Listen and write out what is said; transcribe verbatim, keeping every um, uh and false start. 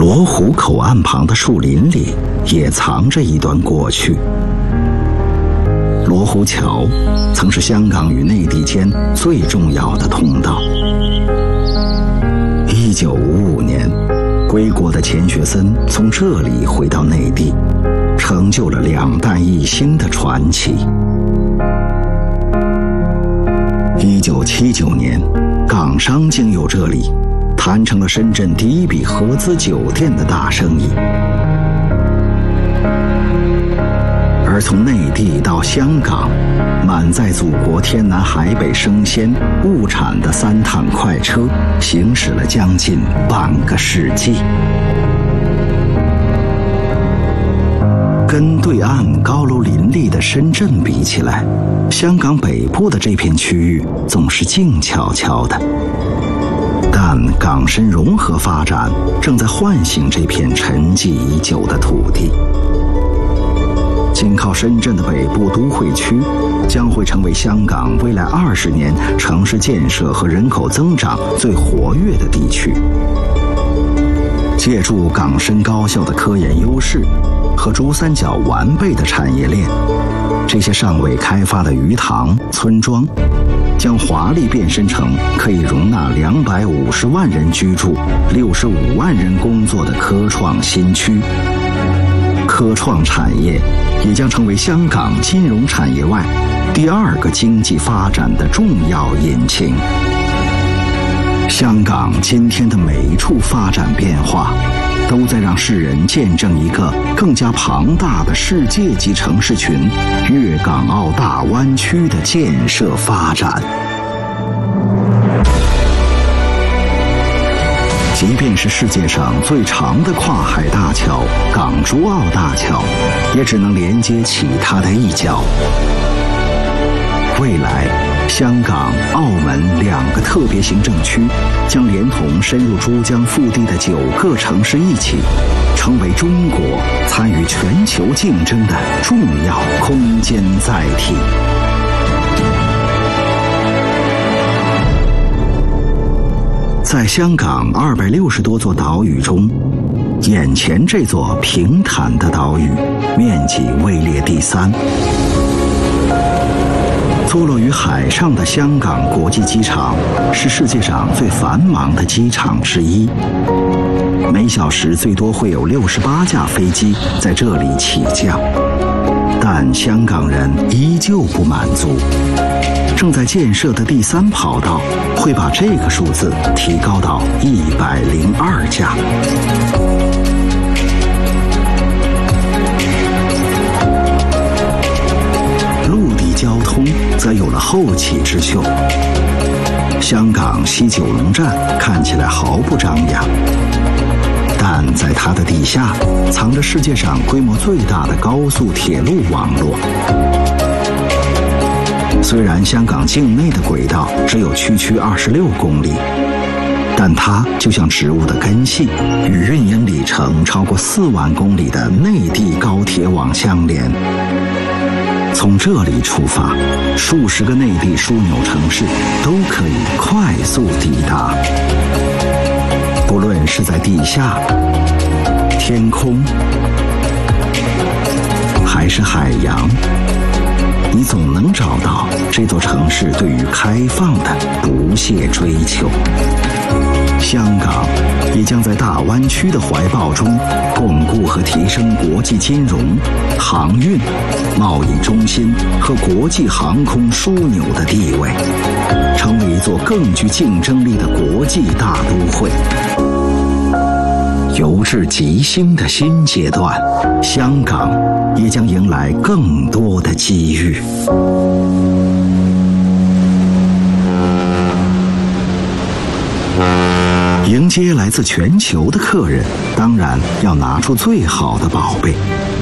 罗湖口岸旁的树林里也藏着一段过去。罗湖桥曾是香港与内地间最重要的通道。一九五五年，归国的钱学森从这里回到内地，成就了两弹一星的传奇。一九七九年，港商经由这里谈成了深圳第一笔合资酒店的大生意。而从内地到香港，满载祖国天南海北生鲜物产的三趟快车，行驶了将近半个世纪。跟对岸高楼林立的深圳比起来，香港北部的这片区域总是静悄悄的。但港深融合发展正在唤醒这片沉寂已久的土地。紧靠深圳的北部都会区将会成为香港未来二十年城市建设和人口增长最活跃的地区。借助港深高校的科研优势和珠三角完备的产业链，这些尚未开发的鱼塘村庄将华丽变身成可以容纳两百五十万人居住、六十五万人工作的科创新区。科创产业也将成为香港金融产业外第二个经济发展的重要引擎。香港今天的每一处发展变化，都在让世人见证一个更加庞大的世界级城市群——粤港澳大湾区的建设发展。即便是世界上最长的跨海大桥——港珠澳大桥，也只能连接起它的一角。未来，香港、澳门两个特别行政区将连同深入珠江腹地的九个城市一起，成为中国参与全球竞争的重要空间载体。在香港二百六十多座岛屿中，眼前这座平坦的岛屿面积位列第三。坐落于海上的香港国际机场是世界上最繁忙的机场之一，每小时最多会有六十八架飞机在这里起降。但香港人依旧不满足，正在建设的第三跑道会把这个数字提高到一百零二架。陆地交通则有了后起之秀。香港西九龙站看起来毫不张扬，但在它的底下藏着世界上规模最大的高速铁路网络。虽然香港境内的轨道只有区区二十六公里，但它就像植物的根系，与运营里程超过四万公里的内地高铁网相连。从这里出发，数十个内地枢纽城市都可以快速抵达。不论是在地下、天空，还是海洋，你总能找到这座城市对于开放的不懈追求。香港也将在大湾区的怀抱中巩固和提升国际金融、航运、贸易中心和国际航空枢纽的地位，成为一座更具竞争力的国际大都会。由至极星的新阶段，香港也将迎来更多的机遇。迎接来自全球的客人，当然要拿出最好的宝贝。